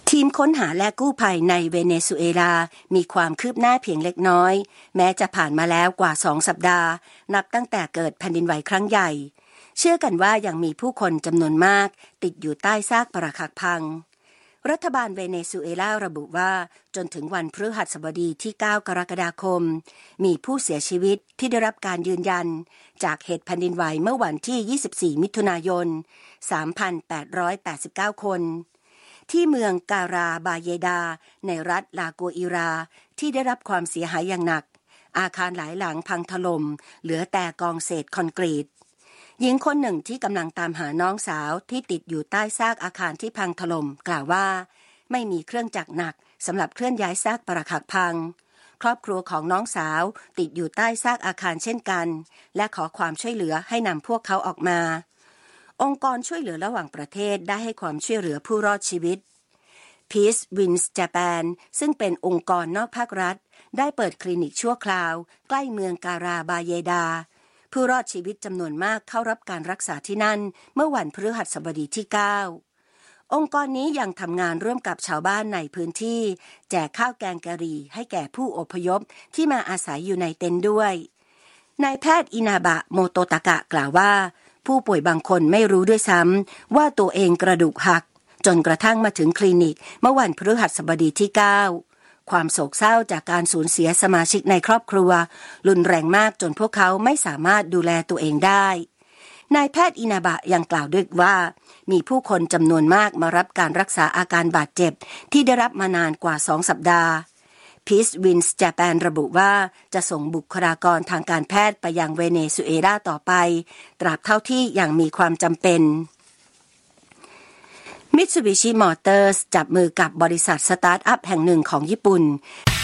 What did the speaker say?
ทีมค้นหาและกู้ภัยในเวเนซุเอลามีความคืบหน้าเพียงเล็กน้อยแม้จะผ่านมาแล้วกว่า2 สัปดาห์นับตั้งแต่เกิดแผ่นดินไหวครั้งใหญ่เชื่อกันว่ายังมีผู้คนจำนวนมากติดอยู่ใต้ซากปรักหักพังรัฐบาลเวเนซุเอลาระบุว่าจนถึงวันพฤหัสบดีที่9 กรกฎาคมมีผู้เสียชีวิตที่ได้รับการยืนยันจากเหตุแผ่นดินไหวเมื่อวันที่24 มิถุนายน 3,889 คนที่เมืองการาบาเยดาในรัฐลาโกอิราที่ได้รับความเสียหายอย่างหนักอาคารหลายหลังพังถล่มเหลือแต่กองเศษคอนกรีตหญิงคนหนึ่งที่กำลังตามหาน้องสาวที่ติดอยู่ใต้ซากอาคารที่พังถล่มกล่าวว่าไม่มีเครื่องจักรหนักสำหรับเคลื่อนย้ายซากปรักหักพังครอบครัวของน้องสาวติดอยู่ใต้ซากอาคารเช่นกันและขอความช่วยเหลือให้นำพวกเขาออกมาองค์กรช่วยเหลือระหว่างประเทศได้ให้ความช่วยเหลือผู้รอดชีวิต Peace Wins Japan ซึ่งเป็นองค์กรนอกภาครัฐได้เปิดคลินิกชั่วคราวใกล้เมืองการาบาเยดาผู้รอดชีวิตจำนวนมากเข้ารับการรักษาที่นั่นเมื่อวันพฤหัสบดีที่9องค์กรนี้ยังทำงานร่วมกับชาวบ้านในพื้นที่แจกข้าวแกงกะหรี่ให้แก่ผู้อพยพที่มาอาศัยอยู่ในเต็นท์ด้วยนายแพทย์อินาบะโมโตตะกะกล่าวว่าผู้ป่วยบางคนไม่รู้ด้วยซ้ำว่าตัวเองกระดูกหักจนกระทั่งมาถึงคลินิกเมื่อวันพฤหัสบดีที่9ความโศกเศร้าจากการสูญเสียสมาชิกในครอบครัวรุนแรงมากจนพวกเขาไม่สามารถดูแลตัวเองได้นายแพทย์อินาบะยังกล่าวด้วยว่ามีผู้คนจำนวนมากมารับการรักษาอาการบาดเจ็บที่ได้รับมานานกว่า2 สัปดาห์ Peace Wins Japan ระบุว่าจะส่งบุคลากรทางการแพทย์ไปยังเวเนซุเอลาต่อไปตราบเท่าที่ยังมีความจำเป็น Mitsubishi Motors จับมือกับบริษัทสตาร์ทอัพแห่งหนึ่งของญี่ปุ่น